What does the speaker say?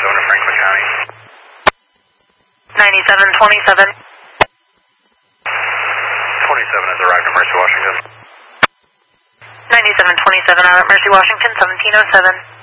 going to Franklin County. 9727. 27 has arrived in Mercy, Washington. 9727 out at Mercy, Washington, 1707.